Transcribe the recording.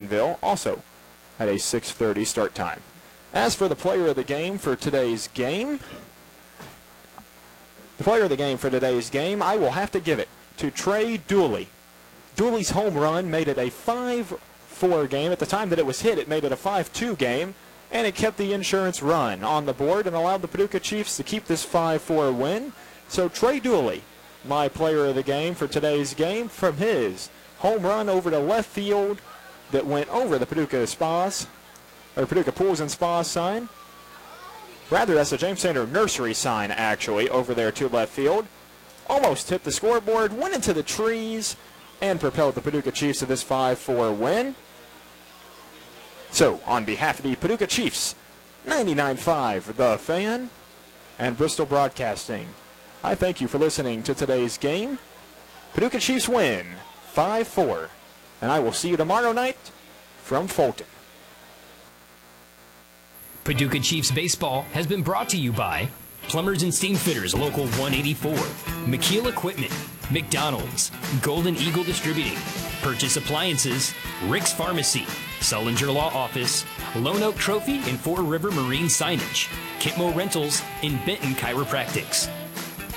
Bentonville, also at a 6:30 start time. As for the player of the game for today's game, I will have to give it to Trey Dooley. Dooley's home run made it a 5-4 game. At the time that it was hit, it made it a 5-2 game, and it kept the insurance run on the board and allowed the Paducah Chiefs to keep this 5-4 win. So Trey Dooley, my player of the game for today's game, from his home run over to left field that went over the Paducah Pools and Spas sign. Rather, that's the James Sander Nursery sign, actually, over there to left field. Almost hit the scoreboard, went into the trees, and propelled the Paducah Chiefs to this 5-4 win. So, on behalf of the Paducah Chiefs, 99.5 The Fan, and Bristol Broadcasting, I thank you for listening to today's game. Paducah Chiefs win 5-4, and I will see you tomorrow night from Fulton. Paducah Chiefs Baseball has been brought to you by Plumbers and Steam Fitters Local 184, McKeel Equipment, McDonald's, Golden Eagle Distributing, Purchase Appliances, Rick's Pharmacy, Sullinger Law Office, Lone Oak Trophy and Fore River Marine Signage, Kitmo Rentals, and Benton Chiropractics.